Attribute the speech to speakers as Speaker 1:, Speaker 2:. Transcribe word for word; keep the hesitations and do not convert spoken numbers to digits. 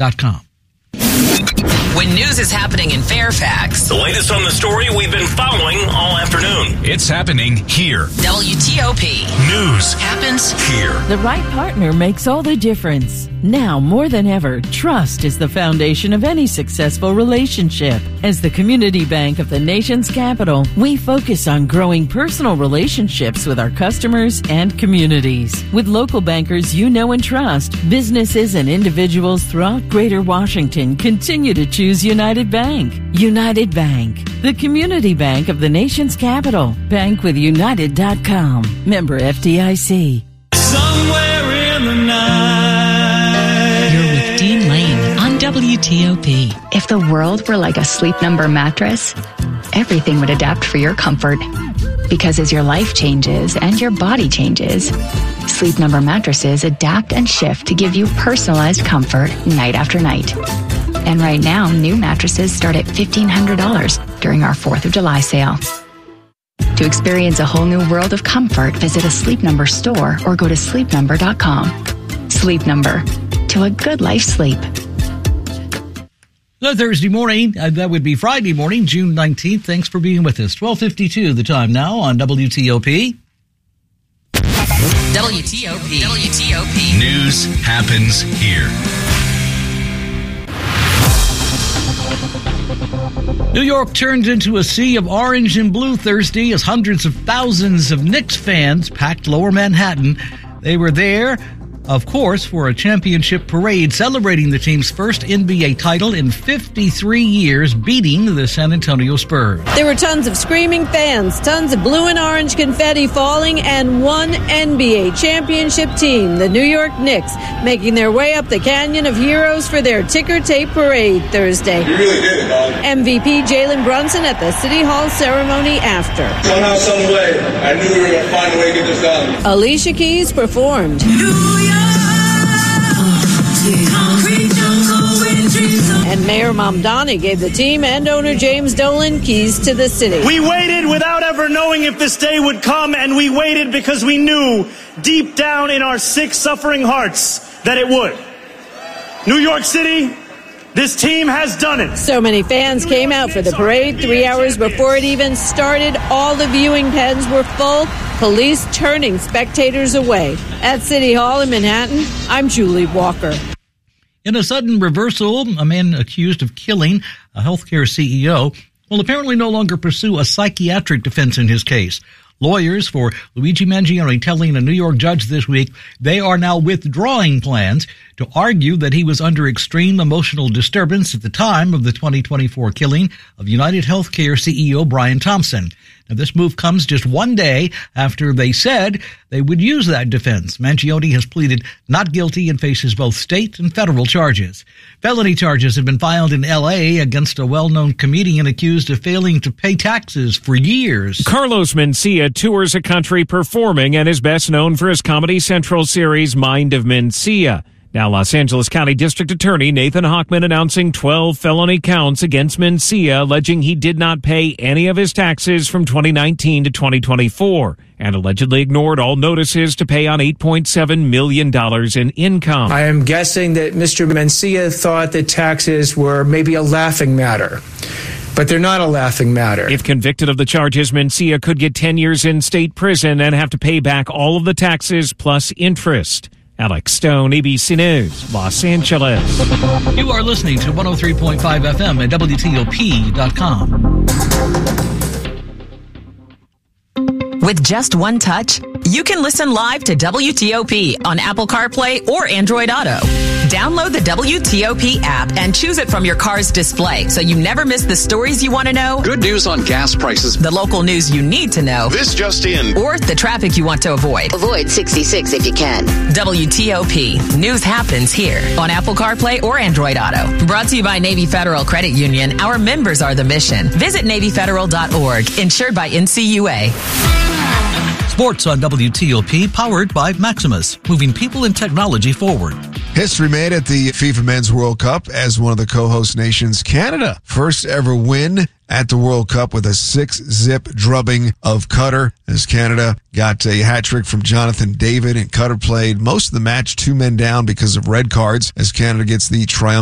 Speaker 1: dot com.
Speaker 2: When news is happening in Fairfax,
Speaker 3: the latest on the story we've been following all afternoon.
Speaker 4: It's happening here.
Speaker 2: W T O P.
Speaker 4: News
Speaker 2: happens
Speaker 4: here.
Speaker 5: The right partner makes all the difference. Now more than ever, trust is the foundation of any successful relationship. As the community bank of the nation's capital, we focus on growing personal relationships with our customers and communities. With local bankers you know and trust, businesses and individuals throughout Greater Washington continue to choose United Bank. United Bank, the community bank of the nation's capital. Bank with United dot com. Member F D I C.
Speaker 6: Somewhere in the night.
Speaker 7: You're with Dean Lane on W T O P.
Speaker 8: If the world were like a Sleep Number mattress, everything would adapt for your comfort. Because as your life changes and your body changes, Sleep Number mattresses adapt and shift to give you personalized comfort night after night. And right now, new mattresses start at fifteen hundred dollars during our fourth of July sale. To experience a whole new world of comfort, visit a Sleep Number store or go to sleep number dot com. Sleep Number. To a good life sleep.
Speaker 1: Good Thursday morning. Uh, that would be Friday morning, June nineteenth. Thanks for being with us. twelve fifty-two the time now on W T O P.
Speaker 2: W T O P. W T O P.
Speaker 4: News happens here.
Speaker 1: New York turned into a sea of orange and blue Thursday as hundreds of thousands of Knicks fans packed Lower Manhattan. They were there, of course, for a championship parade celebrating the team's first N B A title in fifty-three years, beating the San Antonio Spurs.
Speaker 9: There were tons of screaming fans, tons of blue and orange confetti falling, and one N B A championship team, the New York Knicks, making their way up the Canyon of Heroes for their ticker tape parade Thursday.
Speaker 10: You really did it, dog.
Speaker 9: M V P Jalen Brunson at the City Hall ceremony after.
Speaker 10: Somehow, some way, I knew we were going to find a way to get this done.
Speaker 9: Alicia Keys performed. And Mayor Mamdani gave the team and owner James Dolan keys to the city.
Speaker 11: We waited without ever knowing if this day would come, and we waited because we knew deep down in our sick, suffering hearts that it would. New York City, this team has done it.
Speaker 9: So many fans came out for the parade three hours before it even started. All the viewing pens were full, police turning spectators away. At City Hall in Manhattan, I'm Julie Walker.
Speaker 1: In a sudden reversal, a man accused of killing a healthcare C E O will apparently no longer pursue a psychiatric defense in his case. Lawyers for Luigi Mangione telling a New York judge this week they are now withdrawing plans to argue that he was under extreme emotional disturbance at the time of the twenty twenty-four killing of United Healthcare C E O Brian Thompson. Now, this move comes just one day after they said they would use that defense. Mangione has pleaded not guilty and faces both state and federal charges. Felony charges have been filed in L A against a well-known comedian accused of failing to pay taxes for years.
Speaker 12: Carlos Mencia tours a country performing and is best known for his Comedy Central series Mind of Mencia. Now, Los Angeles County District Attorney Nathan Hochman announcing twelve felony counts against Mencia, alleging he did not pay any of his taxes from twenty nineteen to twenty twenty-four and allegedly ignored all notices to pay on eight point seven million dollars in income.
Speaker 13: I am guessing that Mister Mencia thought that taxes were maybe a laughing matter. But they're not a laughing matter.
Speaker 12: If convicted of the charges, Mencia could get ten years in state prison and have to pay back all of the taxes plus interest. Alex Stone, A B C News, Los Angeles.
Speaker 1: You are listening to one oh three point five F M at W T O P dot com.
Speaker 2: With just one touch, you can listen live to W T O P on Apple CarPlay or Android Auto. Download the W T O P app and choose it from your car's display so you never miss the stories you want to know.
Speaker 14: Good news on gas prices.
Speaker 2: The local news you need to know.
Speaker 14: This just in.
Speaker 2: Or the traffic you want to avoid.
Speaker 15: Avoid sixty-six if you can.
Speaker 2: W T O P. News happens here on Apple CarPlay or Android Auto. Brought to you by Navy Federal Credit Union. Our members are the mission. Visit Navy Federal dot org. Insured by N C U A.
Speaker 1: Sports on W T O P, powered by Maximus, moving people and technology forward.
Speaker 16: History made at the FIFA Men's World Cup as one of the co-host nations, Canada. First ever win at the World Cup with a six-zip drubbing of Qatar, as Canada got a hat trick from Jonathan David, and Qatar played most of the match two men down because of red cards as Canada gets the triumph.